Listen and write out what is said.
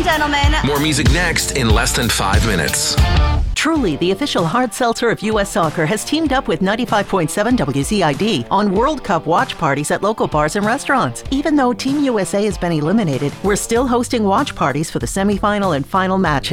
gentlemen. More music next in less than 5 minutes. Truly, the official hard seltzer of U.S. Soccer, has teamed up with 95.7 WZID on World Cup watch parties at local bars and restaurants. Even though Team USA has been eliminated, we're still hosting watch parties for the semifinal and final matches.